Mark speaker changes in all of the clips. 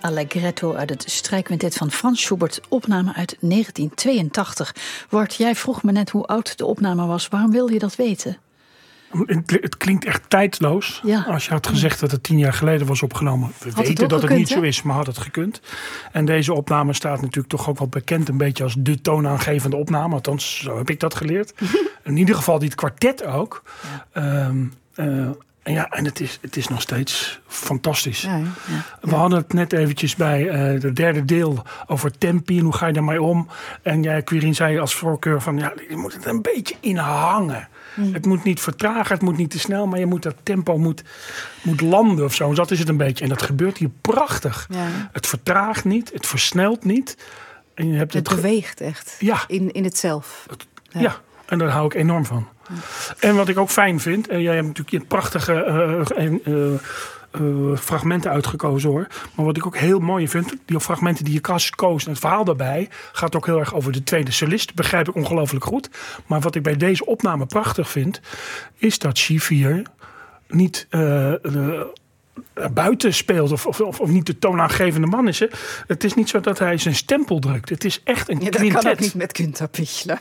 Speaker 1: Allegretto uit het strijkquintet van Frans Schubert, opname uit 1982. Wart, jij vroeg me net hoe oud de opname was. Waarom wil je dat weten?
Speaker 2: Het klinkt echt tijdloos.
Speaker 1: Ja.
Speaker 2: Als je had gezegd dat het 10 jaar geleden was opgenomen. We weten dat het niet zo is, maar had het gekund. En deze opname staat natuurlijk toch ook wel bekend een beetje als de toonaangevende opname. Althans, zo heb ik dat geleerd. In ieder geval dit kwartet ook. Ja. En het is nog steeds fantastisch. Ja. We hadden het net eventjes bij het derde deel over tempi en hoe ga je daarmee om. En jij, Quirin, zei als voorkeur van je moet het een beetje inhangen. Het moet niet vertragen, het moet niet te snel, maar je moet dat tempo moet landen of zo. Dat is het een beetje. En dat gebeurt hier prachtig. Ja. Het vertraagt niet, het versnelt niet. En je hebt
Speaker 3: het beweegt echt in het zelf.
Speaker 2: Ja, en daar hou ik enorm van. En wat ik ook fijn vind, jij hebt natuurlijk prachtige fragmenten uitgekozen hoor. Maar wat ik ook heel mooi vind, die fragmenten die je koos en het verhaal daarbij, gaat ook heel erg over de tweede cellist. Begrijp ik ongelooflijk goed. Maar wat ik bij deze opname prachtig vind, is dat Chivier niet buiten speelt of niet de toonaangevende man is. Hè. Het is niet zo dat hij zijn stempel drukt. Het is echt een quintet.
Speaker 3: Dat kan ook niet met Günter Pichler.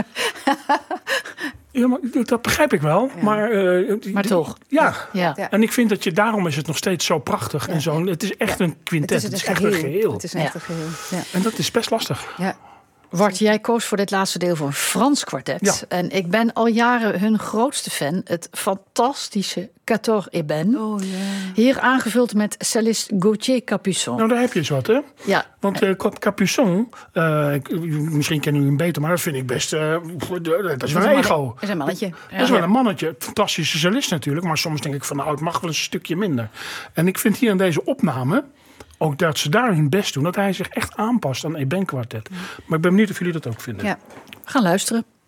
Speaker 2: Ja, maar dat begrijp ik wel. Ja.
Speaker 1: Maar toch.
Speaker 2: Ja. En ik vind dat daarom is het nog steeds zo prachtig. Ja. En zo. Het is echt een quintet. Het is echt een geheel.
Speaker 3: Het is echt een geheel. Ja.
Speaker 2: En dat is best lastig.
Speaker 3: Ja.
Speaker 1: Wart, jij koos voor dit laatste deel voor een Frans kwartet. Ja. En ik ben al jaren hun grootste fan. Het fantastische Quatuor Ébène. Oh, yeah. Hier aangevuld met cellist Gauthier Capuçon.
Speaker 2: Nou, daar heb je eens wat, hè?
Speaker 1: Ja.
Speaker 2: Want Capuçon, misschien kennen jullie hem beter, maar dat vind ik best. Dat is wel een ego.
Speaker 3: Dat is een mannetje.
Speaker 2: Dat is wel een mannetje. Fantastische cellist natuurlijk, maar soms denk ik van het mag wel een stukje minder. En ik vind hier in deze opname ook dat ze daar hun best doen, dat hij zich echt aanpast aan Ébène kwartet. Maar ik ben benieuwd of jullie dat ook vinden.
Speaker 1: Ja. We gaan luisteren.